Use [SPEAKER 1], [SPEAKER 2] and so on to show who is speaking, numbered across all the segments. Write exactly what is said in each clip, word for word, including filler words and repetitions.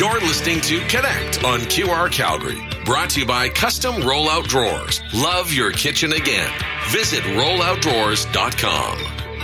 [SPEAKER 1] You're listening to Connect on Q R Calgary. Brought to you by Custom Rollout Drawers. Love your kitchen again. Visit rollout drawers dot com.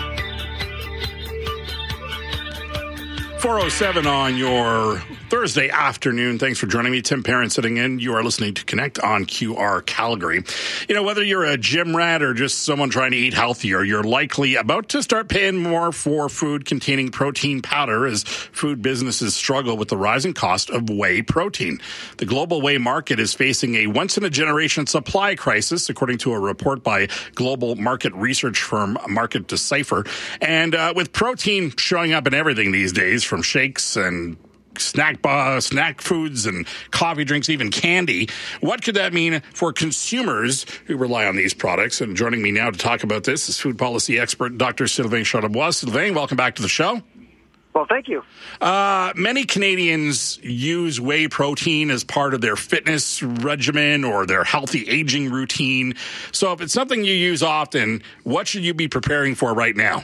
[SPEAKER 2] four oh seven on your Thursday afternoon. Thanks for joining me. Tim Perrin sitting in. You are listening to Connect on Q R Calgary. You know, whether you're a gym rat or just someone trying to eat healthier, you're likely about to start paying more for food containing protein powder as food businesses struggle with the rising cost of whey protein. The global whey market is facing a once-in-a-generation supply crisis, according to a report by global market research firm Market Decipher. And uh, with protein showing up in everything these days, from shakes and snack bar, snack foods and coffee drinks, even candy. What could that mean for consumers who rely on these products? And joining me now to talk about this is food policy expert Doctor Sylvain Charlebois. Sylvain, welcome back to the show.
[SPEAKER 3] Well, thank you.
[SPEAKER 2] Uh, many Canadians use whey protein as part of their fitness regimen or their healthy aging routine. So if it's something you use often, what should you be preparing for right now?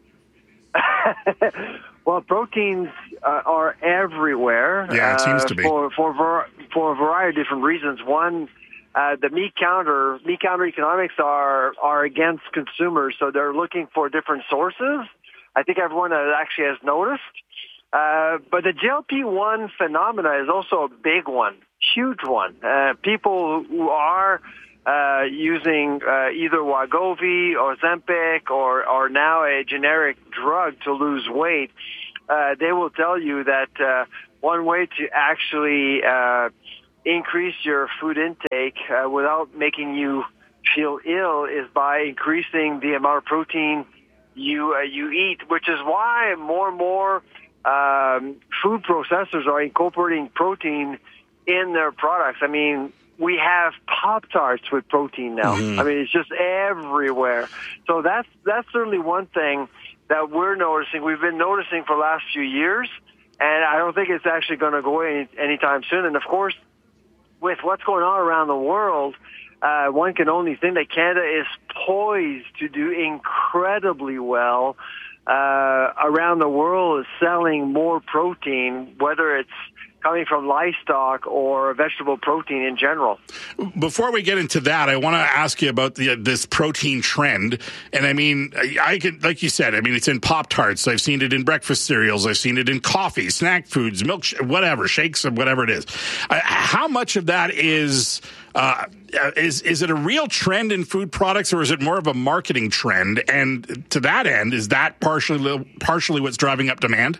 [SPEAKER 3] Well, proteins uh, are everywhere.
[SPEAKER 2] Yeah, it seems
[SPEAKER 3] uh,
[SPEAKER 2] to be.
[SPEAKER 3] For, for, for, for a variety of different reasons. One, uh, the meat counter, meat counter economics are, are against consumers, so they're looking for different sources. I think everyone actually has noticed. Uh, but the G L P one phenomena is also a big one, huge one. Uh, people who are Uh, using uh, either Wegovy or Ozempic or, or now a generic drug to lose weight, uh, they will tell you that uh, one way to actually uh, increase your food intake uh, without making you feel ill is by increasing the amount of protein you uh, you eat, which is why more and more um, food processors are incorporating protein in their products. I mean, we have Pop-Tarts with protein now. Mm-hmm. I mean, it's just everywhere. So that's that's certainly one thing that we're noticing. We've been noticing for the last few years, and I don't think it's actually going to go away anytime soon. And, of course, with what's going on around the world, uh, one can only think that Canada is poised to do incredibly well. Uh, around the world is selling more protein, whether it's coming from livestock or vegetable protein in general.
[SPEAKER 2] Before we get into that, I want to ask you about the, this protein trend. And I mean, I, I could, like you said, I mean, it's in Pop-Tarts. I've seen it in breakfast cereals. I've seen it in coffee, snack foods, milk, whatever, shakes, whatever it is. Uh, how much of that is, uh, is, is it a real trend in food products, or is it more of a marketing trend? And to that end, is that partially, partially what's driving up demand?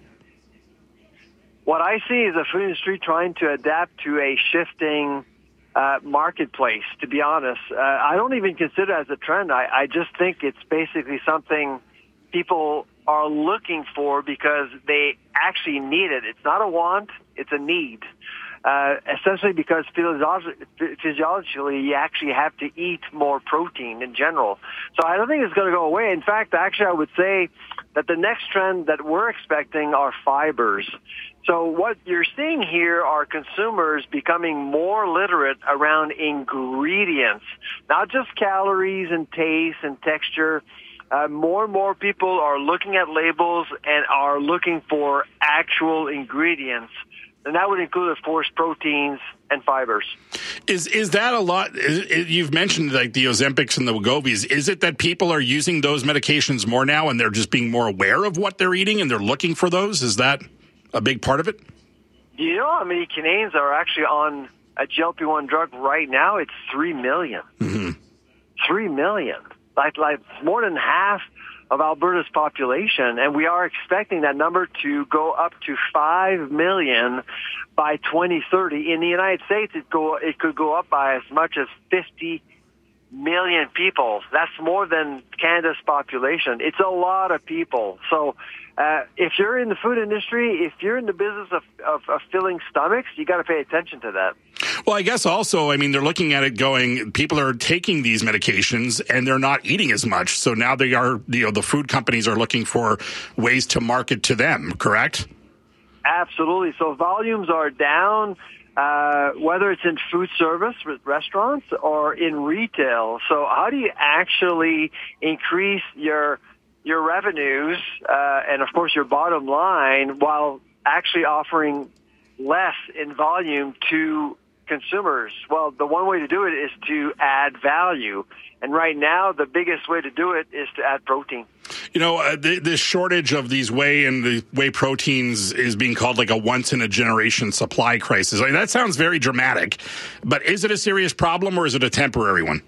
[SPEAKER 3] What I see is the food industry trying to adapt to a shifting uh, marketplace, to be honest. Uh, I don't even consider it as a trend. I, I just think it's basically something people are looking for because they actually need it. It's not a want, it's a need. Uh, essentially because physiolog- physiologically you actually have to eat more protein in general. So I don't think it's going to go away. In fact, actually I would say that the next trend that we're expecting are fibers. So what you're seeing here are consumers becoming more literate around ingredients, not just calories and taste and texture. Uh, more and more people are looking at labels and are looking for actual ingredients. And that would include, of course, proteins and fibers.
[SPEAKER 2] Is is that a lot? Is, is, you've mentioned like the Ozempics and the Wegovys. Is it that people are using those medications more now and they're just being more aware of what they're eating and they're looking for those? Is that a big part of it?
[SPEAKER 3] Do you know how many Canadians are actually on a G L P one drug right now? It's three million.
[SPEAKER 2] Mm-hmm.
[SPEAKER 3] Three million. Like, like more than half of Alberta's population, and we are expecting that number to go up to five million by twenty thirty. In the United States, it go it could go up by as much as fifty million people. That's more than Canada's population. It's a lot of people. So uh, if you're in the food industry, if you're in the business of, of, of filling stomachs, you got to pay attention to that.
[SPEAKER 2] Well, I guess also, I mean, they're looking at it going, people are taking these medications and they're not eating as much. So now they are, you know, the food companies are looking for ways to market to them, correct?
[SPEAKER 3] Absolutely. So volumes are down, uh, whether it's in food service with restaurants or in retail. So how do you actually increase your your revenues uh, and, of course, your bottom line while actually offering less in volume to consumers? Well, the one way to do it is to add value. And right now, the biggest way to do it is to add protein.
[SPEAKER 2] You know, uh, the, this shortage of these whey and the whey proteins is being called like a once-in-a-generation supply crisis. I mean, that sounds very dramatic, but is it a serious problem or is it a temporary one?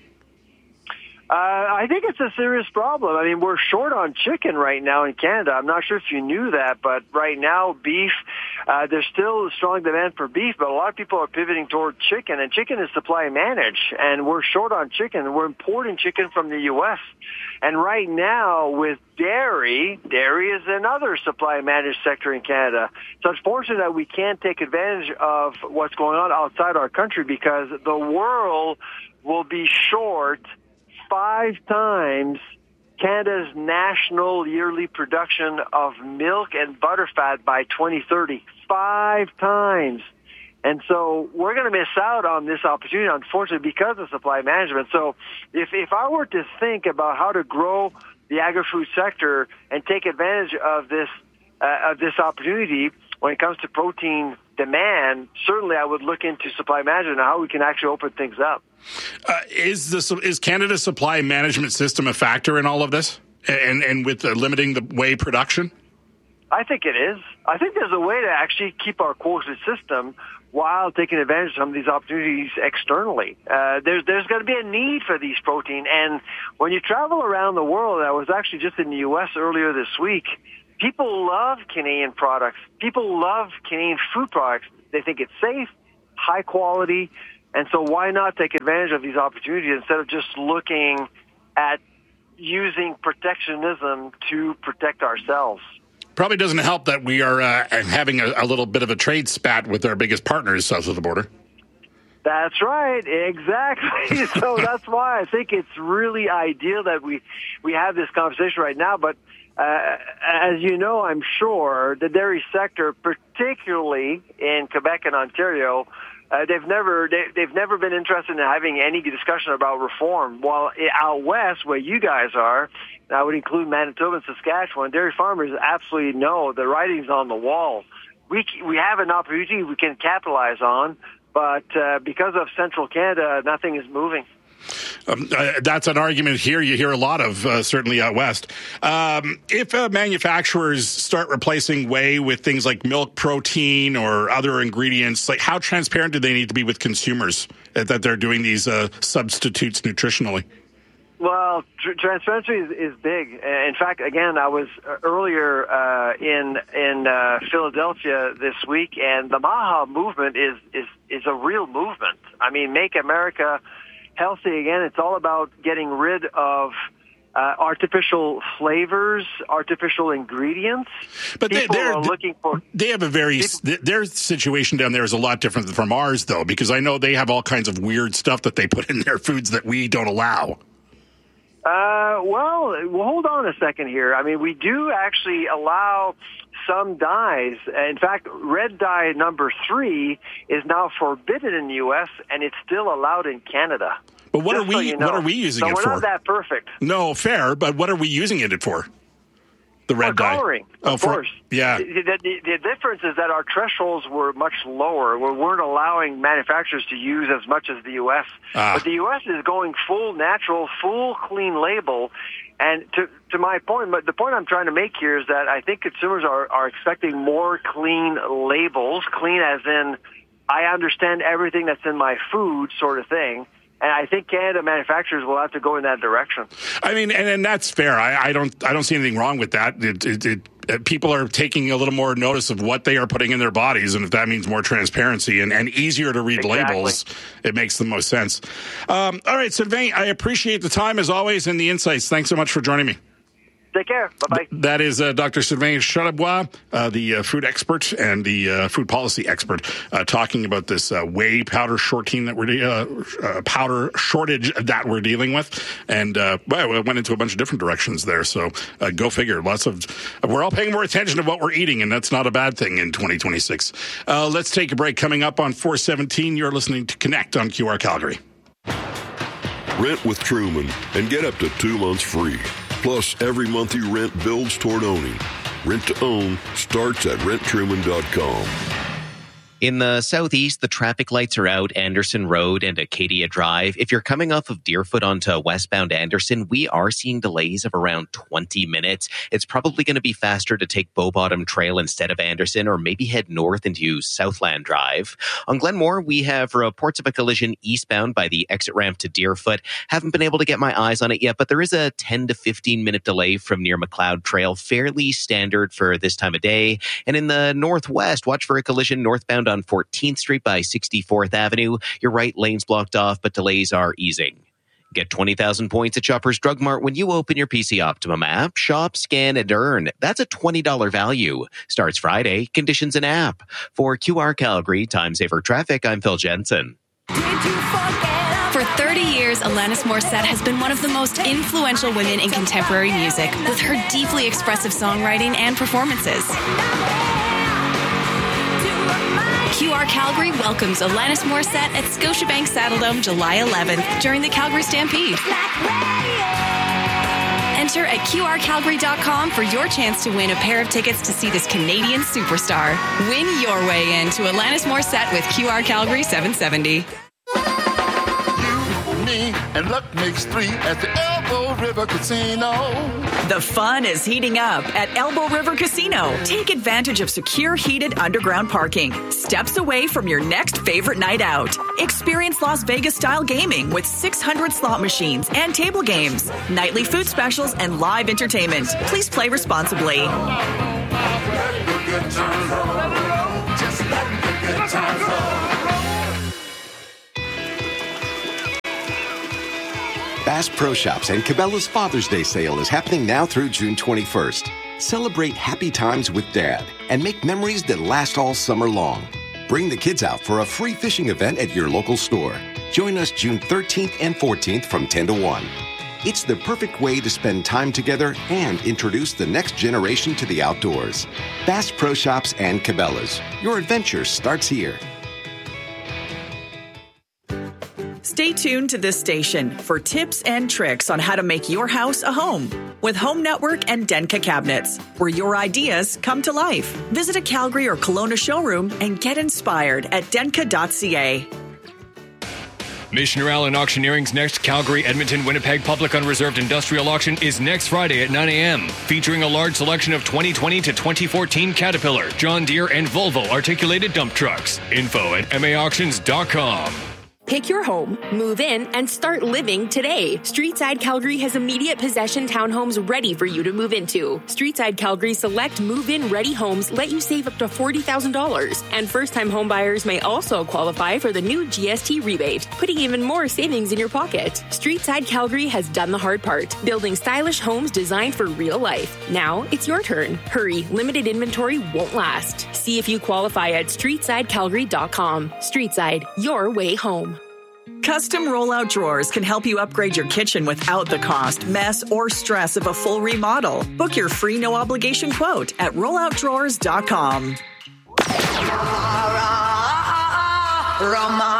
[SPEAKER 3] Uh, I think it's a serious problem. I mean, we're short on chicken right now in Canada. I'm not sure if you knew that, but right now, beef, uh, there's still a strong demand for beef, but a lot of people are pivoting toward chicken, and chicken is supply managed, and we're short on chicken. We're importing chicken from the U S, and right now with dairy, dairy is another supply managed sector in Canada. So it's fortunate that we can't take advantage of what's going on outside our country because the world will be short five times Canada's national yearly production of milk and butterfat by twenty thirty. Five times. And so we're going to miss out on this opportunity, unfortunately, because of supply management. So if, if I were to think about how to grow the agri-food sector and take advantage of this, uh, of this opportunity when it comes to protein demand, certainly I would look into supply management and how we can actually open things up.
[SPEAKER 2] Uh, is this is Canada's supply management system a factor in all of this, and and with uh, limiting the whey production?
[SPEAKER 3] I think it is. I think there's a way to actually keep our quota system while taking advantage of some of these opportunities externally. Uh, there's there's going to be a need for these protein, and when you travel around the world, I was actually just in the U S earlier this week. People love Canadian products. People love Canadian food products. They think it's safe, high quality. And so why not take advantage of these opportunities instead of just looking at using protectionism to protect ourselves?
[SPEAKER 2] Probably doesn't help that we are uh, having a, a little bit of a trade spat with our biggest partners south of the border.
[SPEAKER 3] That's right, exactly. So that's why I think it's really ideal that we, we have this conversation right now. But uh, as you know, I'm sure the dairy sector, particularly in Quebec and Ontario, Uh, they've never they, they've never been interested in having any discussion about reform. While out west, where you guys are, I would include Manitoba and Saskatchewan, dairy farmers absolutely know the writing's on the wall. We we have an opportunity we can capitalize on, but uh, because of central Canada, nothing is moving.
[SPEAKER 2] Um, uh, that's an argument here you hear a lot of, uh, certainly out west. Um, if uh, manufacturers start replacing whey with things like milk protein or other ingredients, like how transparent do they need to be with consumers that they're doing these uh, substitutes nutritionally?
[SPEAKER 3] Well, tr- transparency is, is big. In fact, again, I was earlier uh, in in uh, Philadelphia this week, and the MAHA movement is, is, is a real movement. I mean, Make America Healthy again. It's all about getting rid of uh, artificial flavors, artificial ingredients.
[SPEAKER 2] But they,
[SPEAKER 3] People
[SPEAKER 2] they're
[SPEAKER 3] are looking for.
[SPEAKER 2] They have a very people, their situation down there is a lot different from ours, though, because I know they have all kinds of weird stuff that they put in their foods that we don't allow.
[SPEAKER 3] Uh, well, well, hold on a second here. I mean, we do actually allow some dyes. In fact, red dye number three is now forbidden in the U S and it's still allowed in Canada.
[SPEAKER 2] But what
[SPEAKER 3] Just
[SPEAKER 2] are we?
[SPEAKER 3] So you know.
[SPEAKER 2] What are we using
[SPEAKER 3] so
[SPEAKER 2] it
[SPEAKER 3] we're
[SPEAKER 2] for?
[SPEAKER 3] We're not that perfect.
[SPEAKER 2] No, fair. But what are we using it for? The red
[SPEAKER 3] for
[SPEAKER 2] dye.
[SPEAKER 3] Coloring,
[SPEAKER 2] oh,
[SPEAKER 3] of
[SPEAKER 2] for,
[SPEAKER 3] course.
[SPEAKER 2] Yeah.
[SPEAKER 3] The, the, the difference is that our thresholds were much lower. We weren't allowing manufacturers to use as much as the U S. Ah. But the U S is going full natural, full clean label. And to to my point, but the point I'm trying to make here is that I think consumers are, are expecting more clean labels, clean as in I understand everything that's in my food sort of thing. And I think Canada manufacturers will have to go in that direction.
[SPEAKER 2] I mean, and, and that's fair. I, I don't I don't see anything wrong with that. It, it, it, people are taking a little more notice of what they are putting in their bodies, and if that means more transparency and, and easier to read
[SPEAKER 3] exactly.
[SPEAKER 2] labels, it makes the most sense. Um, all right, Sylvain, I appreciate the time as always and the insights. Thanks so much for joining me.
[SPEAKER 3] Take care. Bye-bye.
[SPEAKER 2] That is uh, Doctor Sylvain Charlebois, uh, the uh, food expert and the uh, food policy expert, uh, talking about this uh, whey powder shorting that we're de- uh, uh, powder shortage that we're dealing with, and uh, well, we went into a bunch of different directions there. So uh, go figure. Lots of we're all paying more attention to what we're eating, and that's not a bad thing in twenty twenty-six. Uh, let's take a break. Coming up on four seventeen, you're listening to Connect on Q R Calgary.
[SPEAKER 4] Rent with Truman and get up to two months free. Plus, every month you rent builds toward owning. Rent to own starts at rent truman dot com.
[SPEAKER 5] In the southeast, the traffic lights are out Anderson Road and Acadia Drive. If you're coming off of Deerfoot onto westbound Anderson, we are seeing delays of around twenty minutes. It's probably going to be faster to take Bow Bottom Trail instead of Anderson, or maybe head north into Southland Drive. On Glenmore, we have reports of a collision eastbound by the exit ramp to Deerfoot. Haven't been able to get my eyes on it yet, but there is a ten to fifteen minute delay from near McLeod Trail, fairly standard for this time of day. And in the northwest, watch for a collision northbound on fourteenth Street by sixty-fourth Avenue. Your right lane's blocked off, but delays are easing. Get twenty thousand points at Shoppers Drug Mart when you open your P C Optimum app. Shop, scan, and earn. That's a twenty dollars value. Starts Friday. Conditions and app. For Q R Calgary, Time Saver Traffic, I'm Phil Jensen.
[SPEAKER 6] For thirty years, Alanis Morissette has been one of the most influential women in contemporary music with her deeply expressive songwriting and performances. Q R Calgary welcomes Alanis Morissette at Scotiabank Saddledome July eleventh during the Calgary Stampede. Enter at Q R Calgary dot com for your chance to win a pair of tickets to see this Canadian superstar. Win your way in to Alanis Morissette with Q R Calgary seven seventy.
[SPEAKER 7] Me and luck makes three at the Elbow River Casino.
[SPEAKER 8] The fun is heating up at Elbow River Casino. Take advantage of secure, heated underground parking, steps away from your next favorite night out. Experience Las Vegas-style gaming with six hundred slot machines and table games, nightly food specials, and live entertainment. Please play responsibly.
[SPEAKER 9] Bass Pro Shops and Cabela's Father's Day sale is happening now through June twenty-first. Celebrate happy times with Dad and make memories that last all summer long. Bring the kids out for a free fishing event at your local store. Join us June thirteenth and fourteenth from ten to one. It's the perfect way to spend time together and introduce the next generation to the outdoors. Bass Pro Shops and Cabela's. Your adventure starts here.
[SPEAKER 8] Stay tuned to this station for tips and tricks on how to make your house a home with Home Network and Denka Cabinets, where your ideas come to life. Visit a Calgary or Kelowna showroom and get inspired at denka dot c a.
[SPEAKER 10] Missioner Allen Auctioneering's next Calgary, Edmonton, Winnipeg Public Unreserved Industrial Auction is next Friday at nine a.m., featuring a large selection of twenty twenty to twenty fourteen Caterpillar, John Deere, and Volvo articulated dump trucks. Info at m a auctions dot com.
[SPEAKER 11] Pick your home, move in, and start living today. Streetside Calgary has immediate possession townhomes ready for you to move into. Streetside Calgary select move-in ready homes let you save up to forty thousand dollars. And first-time homebuyers may also qualify for the new G S T rebate, putting even more savings in your pocket. Streetside Calgary has done the hard part, building stylish homes designed for real life. Now it's your turn. Hurry, limited inventory won't last. See if you qualify at streetside calgary dot com. Streetside, your way home.
[SPEAKER 8] Custom rollout drawers can help you upgrade your kitchen without the cost, mess, or stress of a full remodel. Book your free no-obligation quote at rollout drawers dot com.